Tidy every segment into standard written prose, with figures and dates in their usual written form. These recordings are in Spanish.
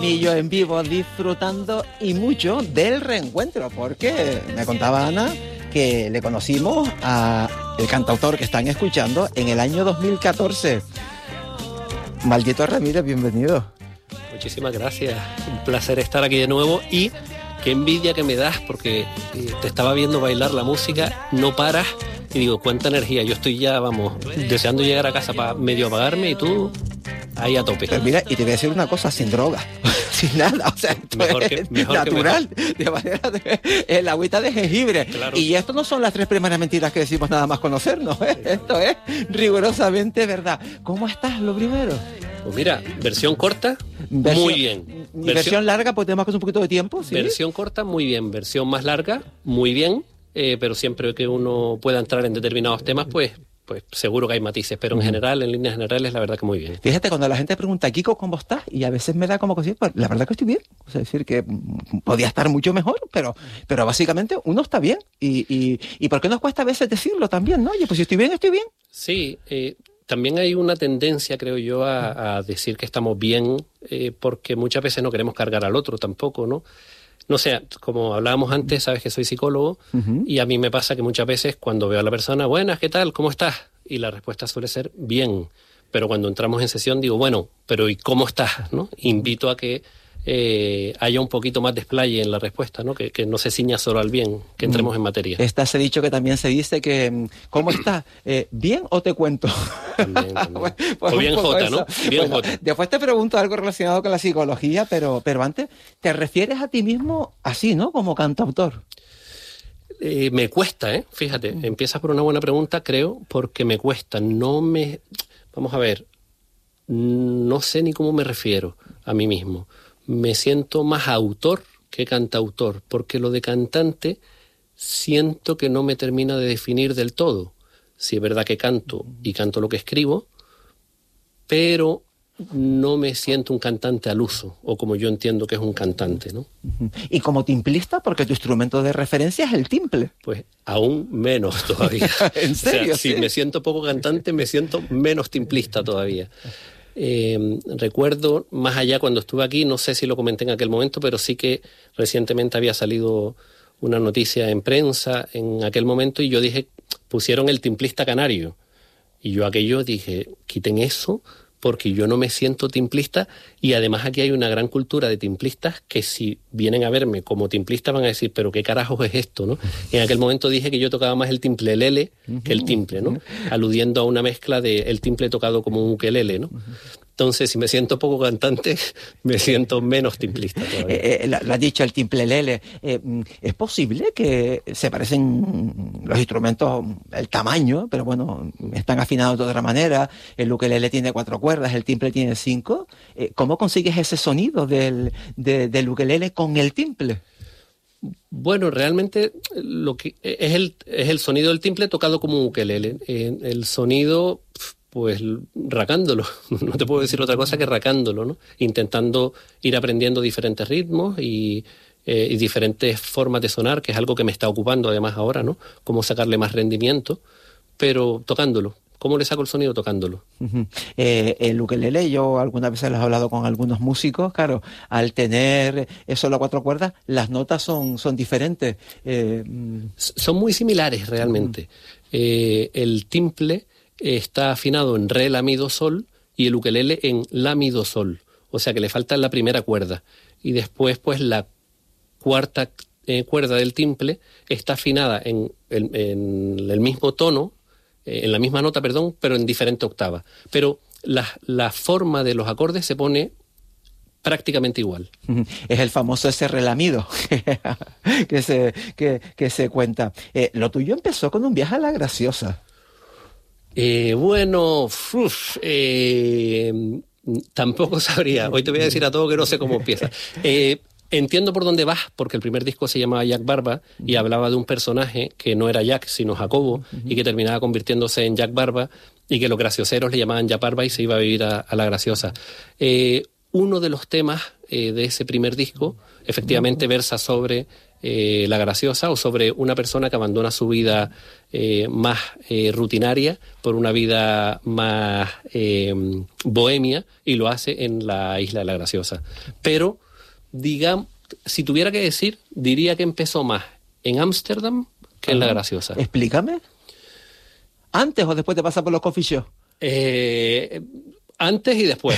Jaramillo en vivo, disfrutando y mucho del reencuentro, porque me contaba Ana que le conocimos a el cantautor que están escuchando en el año 2014. Maldito Ramírez, bienvenido. Muchísimas gracias, un placer estar aquí de nuevo y qué envidia que me das porque te estaba viendo bailar la música, no paras y digo, cuánta energía, yo estoy ya, vamos, deseando llegar a casa para medio apagarme y tú ahí a tope. Pero mira, y te voy a decir una cosa, sin droga, sin nada, o sea, esto mejor es mejor natural, de manera de la agüita de jengibre. Claro. Y esto no son las 3 primeras mentiras que decimos nada más conocernos, ¿eh? Esto es rigurosamente verdad. ¿Cómo estás, lo primero? Pues mira, versión corta, muy bien. Versión larga, pues tenemos que hacer un poquito de tiempo, ¿sí? Versión corta, muy bien. Versión más larga, muy bien. Pero siempre que uno pueda entrar en determinados temas, pues seguro que hay matices. Pero en general, en líneas generales, la verdad que muy bien. Fíjate, cuando la gente pregunta, Kiko, ¿cómo estás? Y a veces me da como que sí, pues la verdad que estoy bien. O sea, decir que podía estar mucho mejor, pero básicamente uno está bien. Y ¿por qué nos cuesta a veces decirlo también, no? Oye, pues si estoy bien, estoy bien. Sí, también hay una tendencia, creo yo, a decir que estamos bien, porque muchas veces no queremos cargar al otro tampoco, ¿no? No sé, como hablábamos antes, sabes que soy psicólogo, y a mí me pasa que muchas veces cuando veo a la persona, buenas, ¿qué tal? ¿Cómo estás? Y la respuesta suele ser bien, pero cuando entramos en sesión digo, bueno, pero ¿y cómo estás? ¿No? Invito a que haya un poquito más desplaye en la respuesta, ¿no? Que no se ciña solo al bien, que entremos en materia. Se ha dicho que también se dice que, ¿cómo estás? ¿Bien o te cuento? También. Pues o bien Jota, ¿no? Bien bueno, Jota. Después te pregunto algo relacionado con la psicología, pero antes, ¿te refieres a ti mismo así, ¿no? Como cantautor. Me cuesta, fíjate, empiezas por una buena pregunta, creo, porque me cuesta, vamos a ver, no sé ni cómo me refiero a mí mismo. Me siento más autor que cantautor, porque lo de cantante siento que no me termina de definir del todo. Sí es verdad que canto y canto lo que escribo, pero no me siento un cantante al uso, o como yo entiendo que es un cantante, ¿no? Y como timplista, porque tu instrumento de referencia es el timple. Pues aún menos todavía. ¿En serio? O sea, si me siento poco cantante, me siento menos timplista todavía. Recuerdo, más allá cuando estuve aquí, no sé si lo comenté en aquel momento, pero sí que recientemente había salido una noticia en prensa en aquel momento y yo dije, pusieron el timplista canario. Y yo aquello dije, quiten eso, porque yo no me siento timplista y además aquí hay una gran cultura de timplistas que si vienen a verme como timplista van a decir, pero qué carajos es esto, ¿no? Y en aquel momento dije que yo tocaba más el timplelele que el timple, ¿no? Aludiendo a una mezcla de el timple tocado como un ukelele, ¿no? Entonces, si me siento poco cantante, me siento menos timplista todavía. Lo has dicho, el timplelele. ¿Es posible que se parecen los instrumentos, el tamaño, pero bueno, están afinados de otra manera? El ukelele tiene 4 cuerdas, el timple tiene 5. ¿Cómo consigues ese sonido del ukelele con el timple? Bueno, realmente lo que es el sonido del timple tocado como un ukelele. El sonido, pues racándolo, no te puedo decir otra cosa que racándolo, ¿no? Intentando ir aprendiendo diferentes ritmos y diferentes formas de sonar, que es algo que me está ocupando además ahora, ¿no? Cómo sacarle más rendimiento, pero tocándolo. ¿Cómo le saco el sonido? Tocándolo. El ukelele, yo algunas veces lo he hablado con algunos músicos, claro, al tener solo 4 cuerdas, las notas son diferentes. Son muy similares realmente. El timple está afinado en re, la, mi, do, sol y el ukelele en la, mi, do, sol. O sea que le falta la primera cuerda. Y después, pues, la cuarta cuerda del timple está afinada en el mismo tono, en la misma nota, perdón, pero en diferente octava. Pero la forma de los acordes se pone prácticamente igual. Es el famoso ese relamido que se cuenta. Lo tuyo empezó con un viaje a La Graciosa. Tampoco sabría. Hoy te voy a decir a todo que no sé cómo empieza. Entiendo por dónde vas, porque el primer disco se llamaba Jack Barba y hablaba de un personaje que no era Jack, sino Jacobo, y que terminaba convirtiéndose en Jack Barba, y que los gracioseros le llamaban Jack Barba y se iba a vivir a La Graciosa. Uno de los temas de ese primer disco, efectivamente versa sobre La Graciosa, o sobre una persona que abandona su vida más rutinaria por una vida más bohemia, y lo hace en la isla de La Graciosa. Pero, digamos, si tuviera que decir, diría que empezó más en Ámsterdam que en La Graciosa. Explícame. ¿Antes o después de pasar por los coffee shops? Antes y después.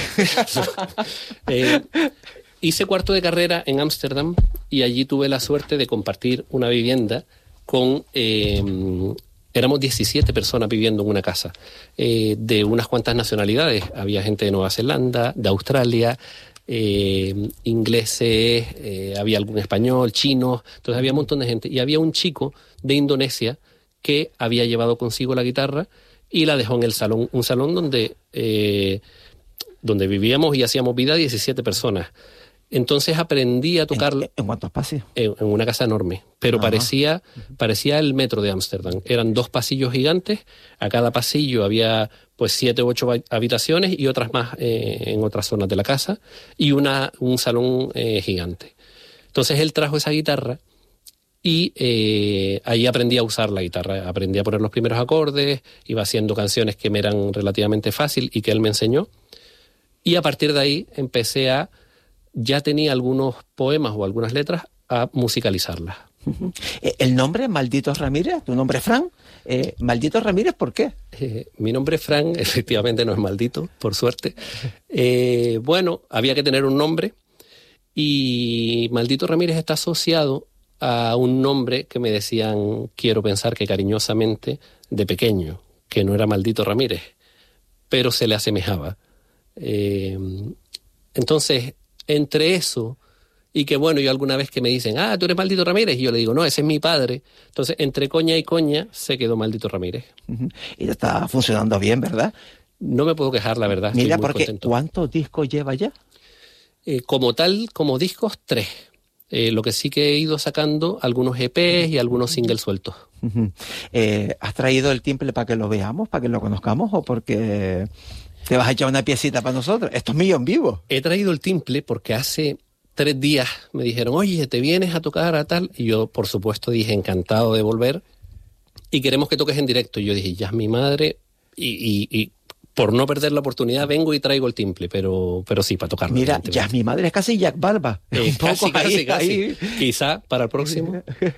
Hice cuarto de carrera en Ámsterdam y allí tuve la suerte de compartir una vivienda con... éramos 17 personas viviendo en una casa, de unas cuantas nacionalidades. Había gente de Nueva Zelanda, de Australia, ingleses, había algún español, chinos. Entonces había un montón de gente. Y había un chico de Indonesia que había llevado consigo la guitarra y la dejó en el salón, un salón donde vivíamos y hacíamos vida 17 personas. Entonces aprendí a tocar... ¿En cuántos espacios? En una casa enorme, pero parecía el metro de Ámsterdam. Eran 2 pasillos gigantes, a cada pasillo había pues 7 u 8 habitaciones y otras más en otras zonas de la casa, y un salón gigante. Entonces él trajo esa guitarra y ahí aprendí a usar la guitarra, aprendí a poner los primeros acordes, iba haciendo canciones que me eran relativamente fácil y que él me enseñó, y a partir de ahí empecé ya tenía algunos poemas o algunas letras, a musicalizarlas. ¿El nombre, Maldito Ramírez? ¿Tu nombre es Fran? ¿Maldito Ramírez por qué? Mi nombre es Fran, efectivamente no es maldito, por suerte. Bueno, había que tener un nombre, y Maldito Ramírez está asociado a un nombre que me decían, quiero pensar que cariñosamente, de pequeño, que no era Maldito Ramírez, pero se le asemejaba. Entonces, entre eso y que, bueno, yo alguna vez que me dicen, tú eres Maldito Ramírez, y yo le digo, no, ese es mi padre. Entonces, entre coña y coña, se quedó Maldito Ramírez. Y está funcionando bien, ¿verdad? No me puedo quejar, la verdad. Mira, estoy muy porque contento. ¿cuántos discos lleva ya? Como tal, como discos, 3. Lo que sí que he ido sacando algunos EPs y algunos singles sueltos. ¿Has traído el timple para que lo veamos, para que lo conozcamos, o porque te vas a echar una piecita para nosotros? Esto es mío en vivo. He traído el timple porque hace 3 días me dijeron, oye, ¿te vienes a tocar a tal? Y yo, por supuesto, dije, encantado de volver, y queremos que toques en directo. Y yo dije, ya es mi madre, y por no perder la oportunidad vengo y traigo el timple, pero sí, para tocarlo. Mira, ya mi madre es casi Jack Barba. Un poco casi. ahí. Quizá para el próximo.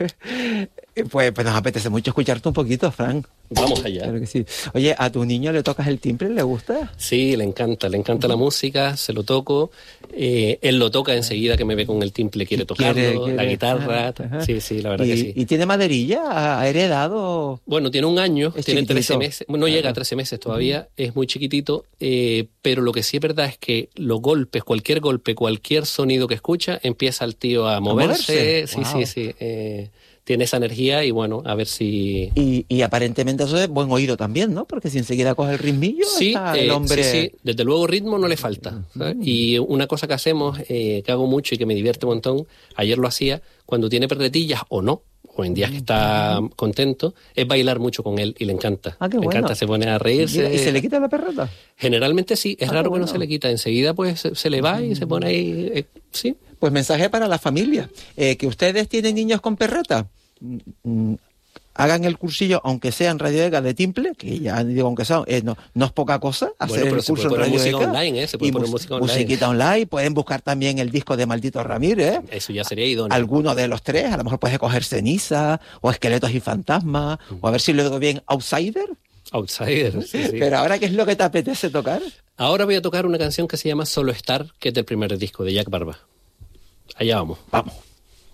Pues nos apetece mucho escucharte un poquito, Fran. Vamos allá. Claro que sí. Oye, ¿a tu niño le tocas el timbre? ¿Le gusta? Sí, le encanta la música, se lo toco. Él lo toca enseguida que me ve con el timbre, quiere tocarlo, la guitarra. Ajá. Sí, la verdad que sí. ¿Y tiene maderilla? ¿Ha heredado? Bueno, tiene 1 año, tiene chiquitito. 13 meses, no llega a 13 meses todavía, es muy chiquitito, pero lo que sí es verdad es que los golpes, cualquier sonido que escucha, empieza el tío a moverse. Wow. Sí. Tiene esa energía, y bueno, a ver si... Y aparentemente eso es buen oído también, ¿no? Porque si enseguida coge el ritmillo, Sí, está el hombre... sí, desde luego ritmo no le falta, ¿sabes? Y una cosa que hacemos, que hago mucho y que me divierte un montón, ayer lo hacía, cuando tiene perretillas o no, o en días que está contento, es bailar mucho con él, y le encanta. Qué le bueno. encanta, se pone a reírse. ¿Y se le quita la perrota? Generalmente sí, es raro qué que no bueno. se le quita, enseguida pues se le va y se pone ahí, sí. Pues mensaje para la familia. Que ustedes tienen niños con perreta, hagan el cursillo, aunque sea en Radio EGA de timple, que ya digo, aunque sea, no es poca cosa hacer Bueno, pero el se curso puede en poner Radio música EGA. online, se puede poner música online. Musiquita online, pueden buscar también el disco de Maldito Ramírez. Eso ya sería idóneo. Alguno de los 3, a lo mejor puedes coger Ceniza, o Esqueletos y Fantasmas, o a ver si le doy bien Outsider. Outsider, sí. Pero ahora, ¿qué es lo que te apetece tocar? Ahora voy a tocar una canción que se llama Solo Estar, que es del primer disco de Jack Barba. Allá vamos. Vamos.